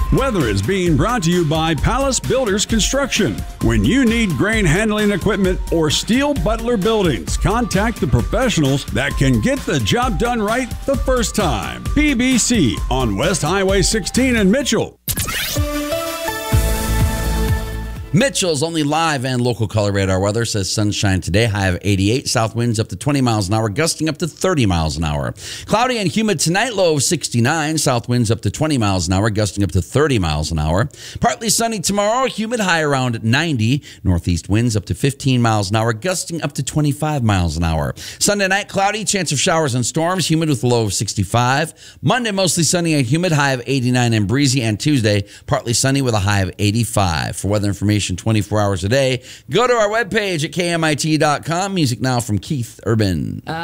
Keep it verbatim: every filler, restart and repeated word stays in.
Weather is being brought to you by Palace Builders Construction. When you need grain handling equipment or steel Butler buildings, contact the professionals that can get the job done right the first time. P B C on West Highway sixteen in Mitchell. Mitchell's only live and local color radar weather says sunshine today, high of eighty-eight, south winds up to twenty miles an hour, gusting up to thirty miles an hour. Cloudy and humid tonight, low of sixty-nine, south winds up to twenty miles an hour, gusting up to thirty miles an hour. Partly sunny tomorrow, humid, high around ninety, northeast winds up to fifteen miles an hour, gusting up to twenty-five miles an hour. Sunday night, cloudy, chance of showers and storms, humid with a low of sixty-five. Monday, mostly sunny and humid, high of eighty-nine and breezy, and Tuesday, partly sunny with a high of eighty-five. For weather information twenty-four hours a day, go to our webpage at K M I T dot com. Music now from Keith Urban. Uh-